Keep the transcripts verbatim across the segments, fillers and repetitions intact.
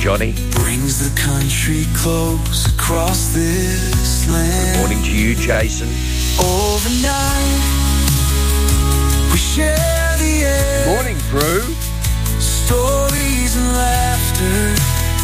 Johnny. Brings the country close across this land. Good morning to you, Jason. Overnight, we share the air. Morning, Prue. Stories and laughter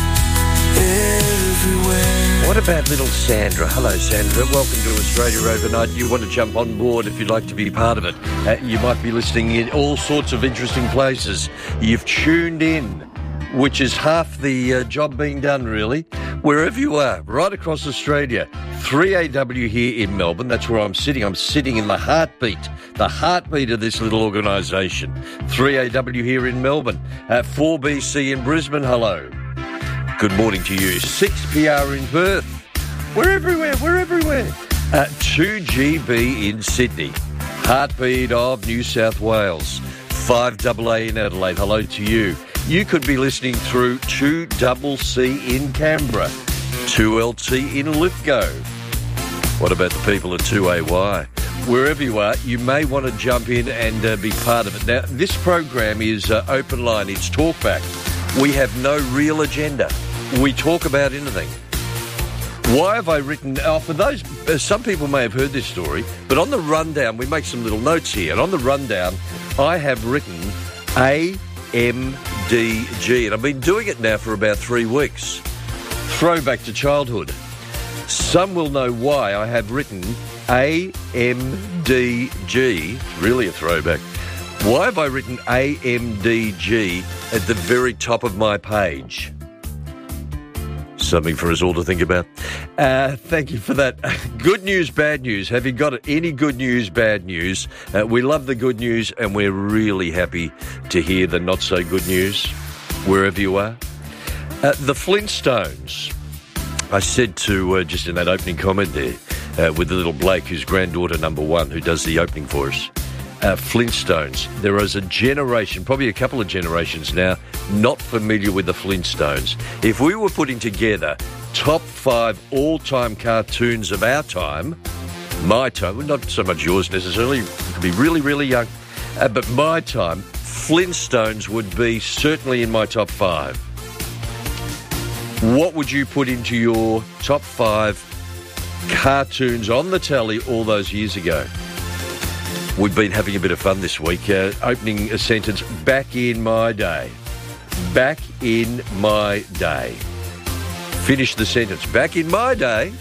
everywhere. What about little Sandra? Hello, Sandra. Welcome to Australia Overnight. You want to jump on board if you'd like to be part of it. Uh, you might be listening in all sorts of interesting places. You've tuned in, which is half the uh, job being done, really. Wherever you are, right across Australia. three A W here in Melbourne. That's where I'm sitting. I'm sitting in the heartbeat, the heartbeat of this little organisation. three A W here in Melbourne. At four B C in Brisbane, hello. Good morning to you. six P R in Perth. We're everywhere, we're everywhere. Uh, two G B in Sydney. Heartbeat of New South Wales. five A A in Adelaide, hello to you. You could be listening through two C C in Canberra, two L T in Lithgow. What about the people at two A Y? Wherever you are, you may want to jump in and uh, be part of it. Now, this program is uh, open line, it's talkback. We have no real agenda. We talk about anything. Why have I written... Oh, for those... Uh, some people may have heard this story, but on the rundown, we make some little notes here, and on the rundown, I have written A M D G, and I've been doing it now for about three weeks. Throwback to childhood. Some will know why I have written A M D G. It's really a throwback. Why have I written A M D G at the very top of my page? Something for us all to think about. Uh, thank you for that. Good news, bad news. Have you got any good news, bad news? Uh, we love the good news, and we're really happy to hear the not so good news, wherever you are. Uh, the Flintstones. I said to, uh, just in that opening comment there, uh, with the little Blake, who's granddaughter number one, who does the opening for us. Uh, Flintstones. There is a generation, probably a couple of generations now, not familiar with the Flintstones. If we were putting together top five all-time cartoons of our time, my time, well, not so much yours necessarily, you could be really, really young, uh, but my time, Flintstones would be certainly in my top five. What would you put into your top five cartoons on the telly all those years ago? We've been having a bit of fun this week, uh, opening a sentence, back in my day. Back in my day. Finish the sentence, back in my day.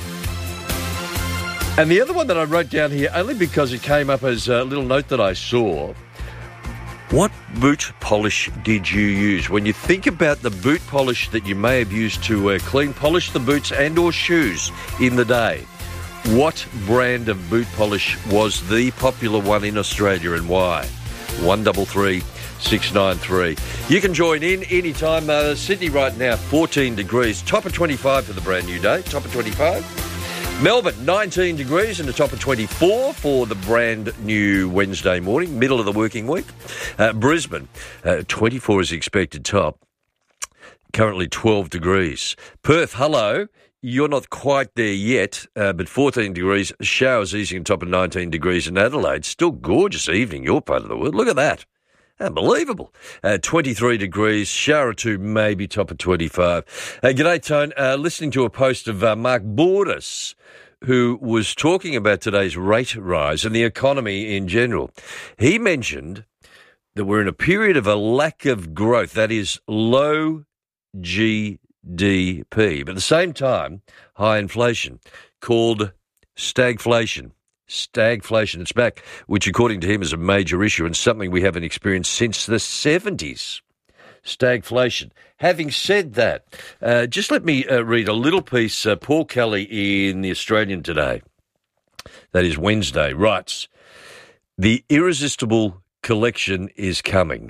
And the other one that I wrote down here, only because it came up as a little note that I saw, what boot polish did you use? When you think about the boot polish that you may have used to uh, clean, polish the boots and or shoes in the day, what brand of boot polish was the popular one in Australia and why? one three three, six nine three. You can join in anytime. Uh, Sydney right now, fourteen degrees. Top of twenty-five for the brand new day. Top of twenty-five. Melbourne, nineteen degrees and a top of twenty-four for the brand new Wednesday morning, middle of the working week. Uh, Brisbane, uh, twenty-four is expected top. Currently twelve degrees. Perth, hello. You're not quite there yet, uh, but fourteen degrees, showers easing on top of nineteen degrees in Adelaide. Still gorgeous evening, your part of the world. Look at that. Unbelievable. Uh, twenty-three degrees, shower or two, maybe top of twenty-five. Uh, g'day, Tone. Uh, listening to a post of uh, Mark Borders, who was talking about today's rate rise and the economy in general. He mentioned that we're in a period of a lack of growth, that is low G D P, but at the same time, high inflation, called stagflation. Stagflation, it's back, which according to him is a major issue and something we haven't experienced since the seventies. Stagflation. Having said that, uh, just let me uh, read a little piece. Uh, Paul Kelly in The Australian today, that is Wednesday, writes, "The irresistible collection is coming."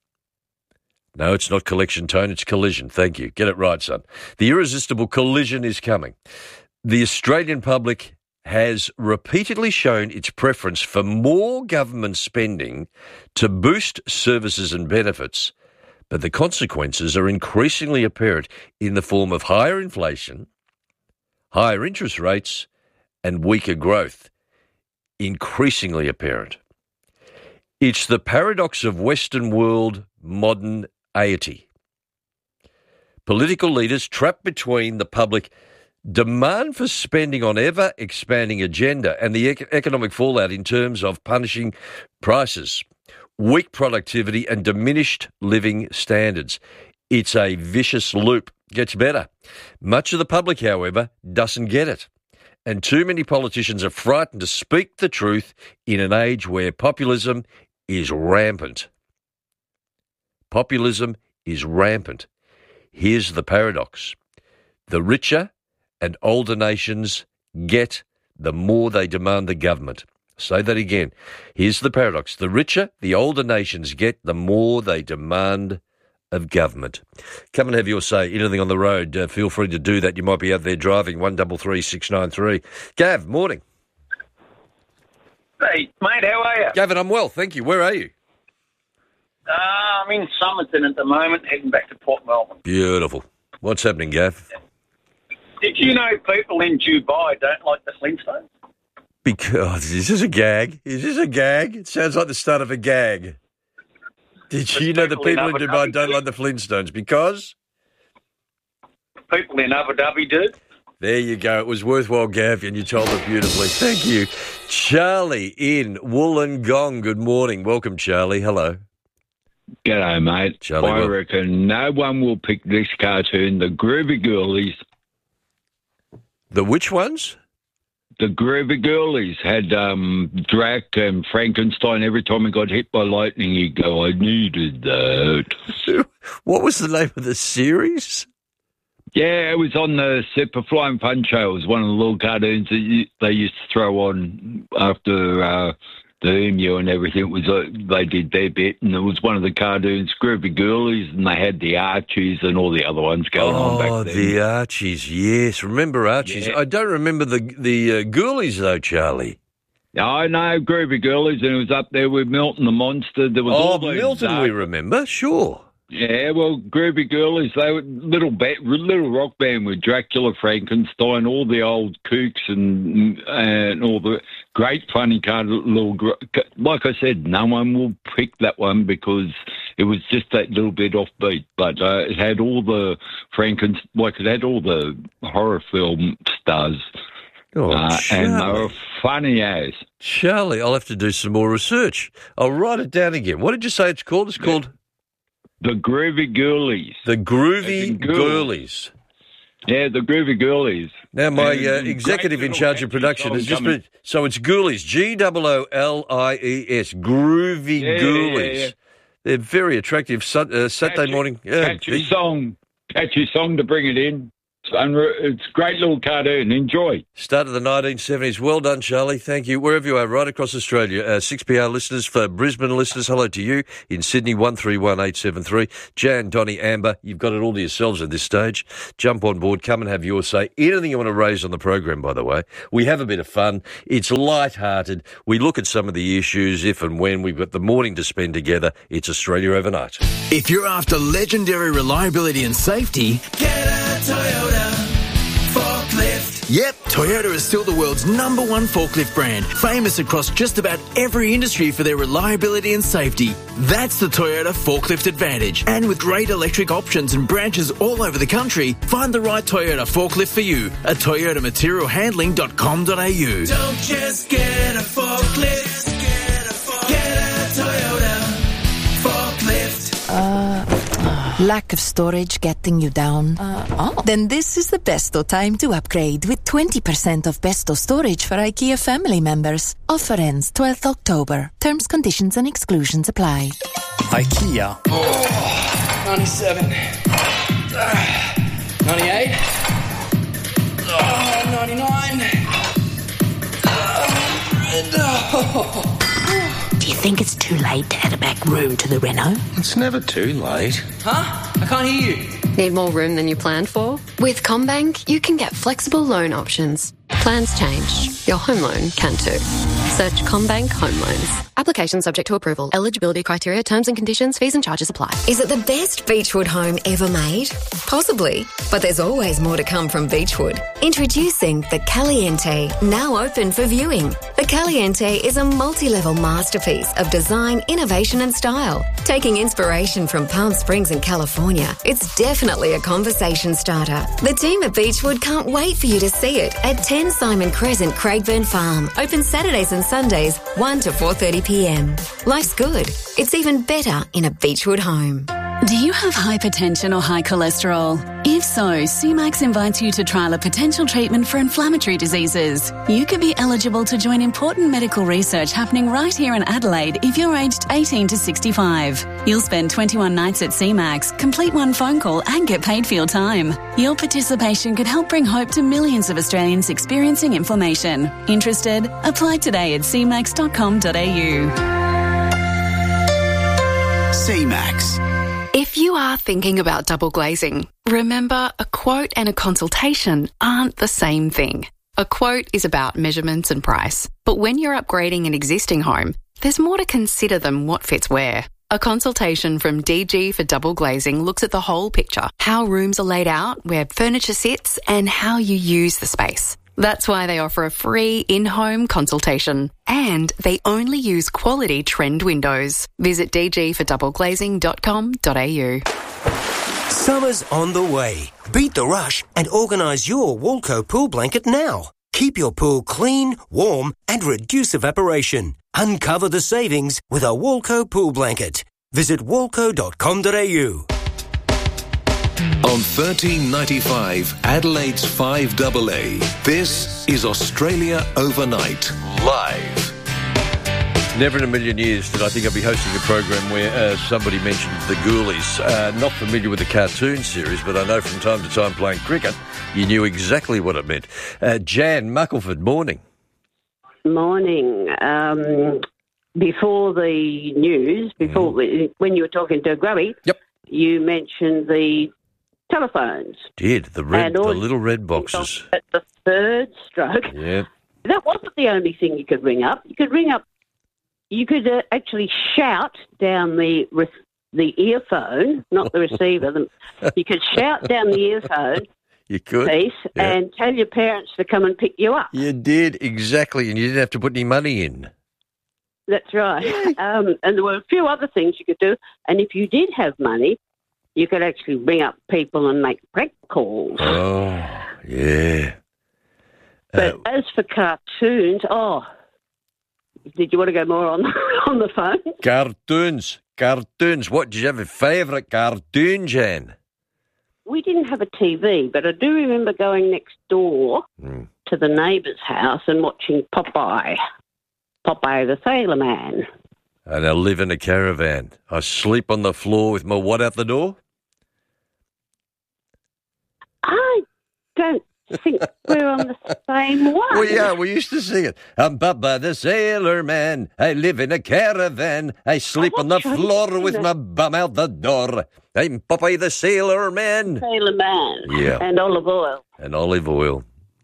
No, it's not collection, Tone, it's collision. Thank you. Get it right, son. The irresistible collision is coming. The Australian public has repeatedly shown its preference for more government spending to boost services and benefits, but the consequences are increasingly apparent in the form of higher inflation, higher interest rates, and weaker growth. Increasingly apparent. It's the paradox of Western world modern aity. Political leaders trapped between the public demand for spending on ever-expanding agenda and the ec- economic fallout in terms of punishing prices, weak productivity and diminished living standards. It's a vicious loop. Gets better. Much of the public, however, doesn't get it. And too many politicians are frightened to speak the truth in an age where populism is rampant. Populism is rampant. Here's the paradox. The richer and older nations get, the more they demand the government. Say that again. Here's the paradox. The richer the older nations get, the more they demand of government. Come and have your say. Anything on the road, uh, feel free to do that. You might be out there driving. one three three six nine three. Gav, morning. Hey, mate, how are you? Gavin, I'm well, thank you. Where are you? Uh, I'm in Somerton at the moment, heading back to Port Melbourne. Beautiful. What's happening, Gav? Did you know people in Dubai don't like the Flintstones? Because, is this a gag? Is this a gag? It sounds like the start of a gag. Did you know the people in Dubai don't like the Flintstones? Because? People in Abu Dhabi do. There you go. It was worthwhile, Gav, and you told it beautifully. Thank you. Charlie in Wollongong. Good morning. Welcome, Charlie. Hello. G'day, mate. Charlie, I well- reckon no one will pick this cartoon, the Groovy Girlies. The which ones? The Groovy Girlies had um, Drac and Frankenstein. Every time he got hit by lightning, he'd go, I needed that. What was the name of the series? Yeah, it was on the Super Flying Fun Show. It was one of the little cartoons that you, they used to throw on after uh, the Emu and everything. It was uh, they did their bit, and it was one of the cartoons, Groovy Girlies, and they had the Archies and all the other ones going oh, on back then. Oh, the Archies, yes. Remember Archies? Yeah. I don't remember the the uh, Ghoulies, though, Charlie. I know, Groovy Girlies, and it was up there with Milton the Monster. There was Oh, all those Milton, dark- we remember, sure. Yeah, well, Groovy Girlies, they were little ba- little rock band with Dracula, Frankenstein, all the old kooks and and all the great funny kind of little. Like I said, no one will pick that one because it was just that little bit offbeat, but uh, it had all the Frankenstein, like it had all the horror film stars. Oh, Uh, and they Charlie. were funny as. Charlie, I'll have to do some more research. I'll write it down again. What did you say it's called? It's called The Groovy Girlies. The Groovy As in girl. Girlies. Yeah, the Groovy Girlies. Now, my And uh, great executive in little charge of catchy production song has just coming. been... So it's Ghoulies, G O O L I E S, Groovy Yeah, Ghoulies. yeah, yeah. They're very attractive. Sun, uh, Saturday Catchy- morning... Yeah, Catchy song. Catchy song to bring it in. It's, unre- it's a great little cartoon. Enjoy. Start of the nineteen seventies. Well done, Charlie. Thank you. Wherever you are, right across Australia. Uh, six P R listeners, for Brisbane listeners, hello to you. In Sydney, one three one eight seven three. Jan, Donny, Amber, you've got it all to yourselves at this stage. Jump on board. Come and have your say. Anything you want to raise on the program, by the way. We have a bit of fun. It's light-hearted. We look at some of the issues if and when. We've got the morning to spend together. It's Australia Overnight. If you're after legendary reliability and safety, get a Toyota forklift. Yep, Toyota is still the world's number one forklift brand, famous across just about every industry for their reliability and safety. That's the Toyota Forklift Advantage. And with great electric options and branches all over the country, find the right Toyota forklift for you at toyota material handling dot com dot a u. Don't just get a forklift, get a, forklift. Get a Toyota forklift. Uh, lack of storage getting you down? Uh, oh. Then this is the besto time to upgrade with twenty percent off besto storage for IKEA family members. Offer ends twelfth October. Terms, conditions and exclusions apply. IKEA. Oh, ninety-seven. Uh, ninety-eight. Oh, ninety-nine. Uh, Do you think it's too late to add a back room to the reno? It's never too late. Huh? I can't hear you. Need more room than you planned for? With CommBank, you can get flexible loan options. Plans change. Your home loan can too. Search CommBank Home Loans. Application subject to approval. Eligibility criteria, terms and conditions, fees and charges apply. Is it the best Beechwood home ever made? Possibly, but there's always more to come from Beechwood. Introducing the Caliente, now open for viewing. The Caliente is a multi-level masterpiece of design, innovation and style. Taking inspiration from Palm Springs in California, it's definitely a conversation starter. The team at Beechwood can't wait for you to see it at ten Simon Crescent, Craigburn Farm. Open Saturdays and Sundays, one to four thirty p m. Life's good. It's even better in a Beechwood home. Do you have hypertension or high cholesterol? If so, C MAX invites you to trial a potential treatment for inflammatory diseases. You could be eligible to join important medical research happening right here in Adelaide if you're aged eighteen to sixty-five. You'll spend twenty-one nights at C MAX, complete one phone call and get paid for your time. Your participation could help bring hope to millions of Australians experiencing inflammation. Interested? Apply today at c max dot com dot a u. C MAX. If you are thinking about double glazing, remember a quote and a consultation aren't the same thing. A quote is about measurements and price, but when you're upgrading an existing home, there's more to consider than what fits where. A consultation from D G for double glazing looks at the whole picture, how rooms are laid out, where furniture sits, and how you use the space. That's why they offer a free in-home consultation. And they only use quality trend windows. Visit d g for double glazing dot com dot a u. Summer's on the way. Beat the rush and organise your Walco pool blanket now. Keep your pool clean, warm and reduce evaporation. Uncover the savings with a Walco pool blanket. Visit walco dot com dot a u. On thirteen ninety-five, Adelaide's five A A, this is Australia Overnight, live. Never in a million years did I think I'd be hosting a program where uh, somebody mentioned the Ghoulies. Uh, not familiar with the cartoon series, but I know from time to time playing cricket, you knew exactly what it meant. Uh, Jan Muckleford, morning. Morning. Um, before the news, before mm. when you were talking to Grubby, yep. you mentioned the telephones. Did, the red, the little red boxes. At the third stroke. Yeah. That wasn't the only thing you could ring up. You could ring up, you could uh, actually shout down the re- the earphone, not the receiver. The, you could shout down the earphone you could. piece yeah. and tell your parents to come and pick you up. You did, exactly, and you didn't have to put any money in. That's right. um, and there were a few other things you could do. And if you did have money, you could actually ring up people and make prank calls. Oh, yeah. But uh, as for cartoons, oh, did you want to go more on on the phone? Cartoons, cartoons. What, did you have a favourite cartoon, Jan? We didn't have a T V, but I do remember going next door mm. to the neighbour's house and watching Popeye. Popeye the Sailor Man. And I live in a caravan. I sleep on the floor with my what out the door? I don't think we're on the same one. We are. We used to sing it. I'm Popeye the Sailor Man. I live in a caravan. I sleep on the floor with my bum out the door. I'm Popeye the Sailor Man. Sailor Man. Yeah. And olive oil. And olive oil.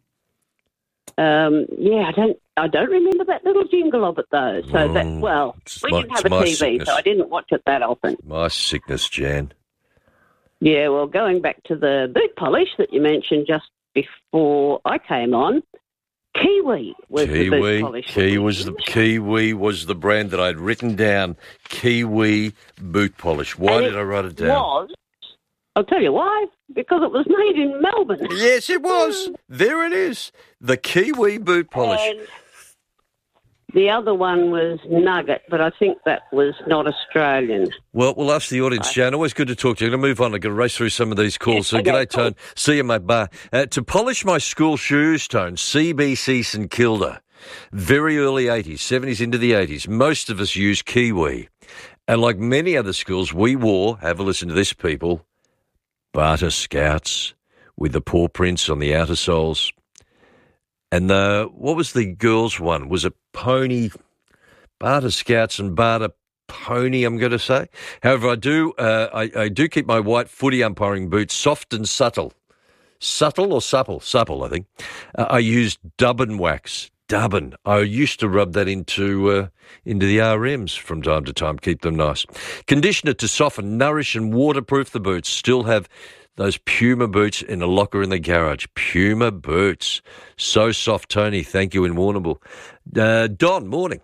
Um, yeah, I don't I don't remember that little jingle of it, though. So, oh, that well, we my, didn't have a T V, sickness. so I didn't watch it that often. My sickness, Jan. Yeah, well, going back to the boot polish that you mentioned just before I came on, Kiwi was Kiwi, the boot polish. Kiwi was the, Kiwi was the brand that I'd written down, Kiwi boot polish. Why and did it I write it down? Was, I'll tell you why, because it was made in Melbourne. Yes, it was. There it is. The Kiwi boot polish. And the other one was Nugget, but I think that was not Australian. Well, we'll ask the audience, Jan. Always good to talk to you. I'm going to move on. I'm going to race through some of these calls. Yes, so, okay, g'day, cool. Tone. See you, mate. Bye. Uh, to polish my school shoes, Tone, C B C St Kilda. Very early eighties, seventies into the eighties. Most of us used Kiwi. And like many other schools, we wore, have a listen to this, people, Barter Scouts with the paw prints on the outer soles. And the, what was the girls' one? Was it Pony, Barter Scouts and Barter Pony, I'm going to say. However, I do uh, I, I do keep my white footy umpiring boots soft and subtle. Subtle or supple? Supple, I think. Uh, I used Dub and Wax. stubborn. I used to rub that into uh, into the R Ms from time to time, keep them nice. Conditioner to soften, nourish and waterproof the boots. Still have those Puma boots in a locker in the garage. Puma boots. So soft, Tony. Thank you in Warrnambool. Uh, Don, morning.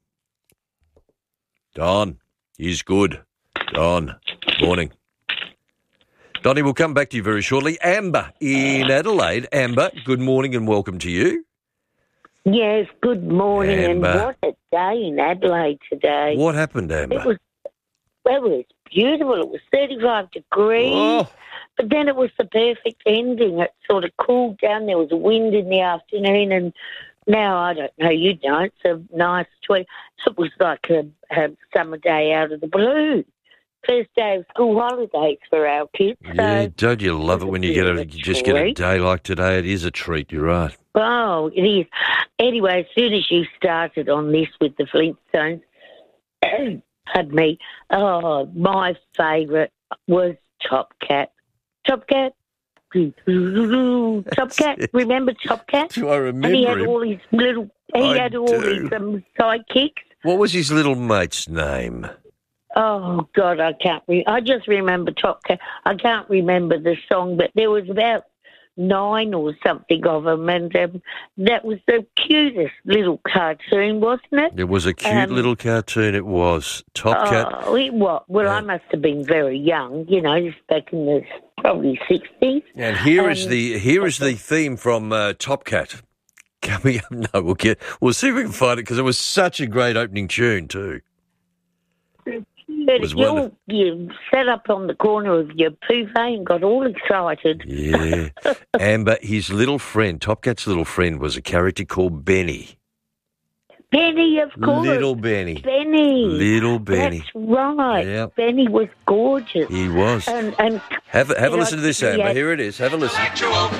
Don, he's good. Don, morning. Donnie, we'll come back to you very shortly. Amber in Adelaide. Amber, good morning and welcome to you. Yes, good morning. Amber. And what a day in Adelaide today. What happened, Amber? It was, well, it was beautiful. It was thirty-five degrees. Oh. But then it was the perfect ending. It sort of cooled down. There was a wind in the afternoon, and now, I don't know, you know, it's a nice twenty. It was like a, a summer day out of the blue. First day of school holidays for our kids. So Yeah, don't you love it when you get a, you just get a day like today? It is a treat, you're right. Oh, it is. Anyway, as soon as you started on this with the Flintstones, pardon me, oh, my favourite was Top Cat. Top Cat. Top Cat. Remember Top Cat? Do I remember And he had him? all his little, he I had all do. his um, sidekicks. What was his little mate's name? Oh, God, I can't re- I just remember Top Cat. I can't remember the song, but there was about nine or something of them, and um, that was the cutest little cartoon, wasn't it? It was a cute Um, little cartoon, it was. Top Cat. Oh, it was. Well, I must have been very young, you know, just back in the probably sixties. And here is Um, the here is the theme from uh, Top Cat. Coming up, no, we'll get we'll see if we can find it because it was such a great opening tune too. But was you wonderful. you sat up on the corner of your pouvet and got all excited. Yeah, Amber, his little friend, Top Cat's little friend, was a character called Benny. Benny, of course. Little Benny. Benny. Little Benny. That's right. Yep. Benny was gorgeous. He was. And, and Have a, have a you listen know, to this, he Amber. had- Here it is. Have a listen.